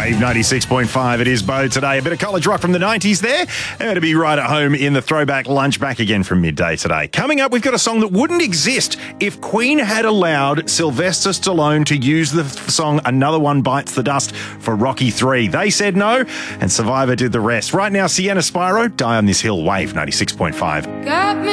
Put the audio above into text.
Wave 96.5. It is Bo today. A bit of college rock from the 90s there. To be right at home in the throwback lunch, back again from midday today. Coming up, we've got a song that wouldn't exist if Queen had allowed Sylvester Stallone to use the song Another One Bites the Dust for Rocky 3. They said no, and Survivor did the rest. Right now, Sienna Spyro, Die on This Hill, Wave 96.5. Got me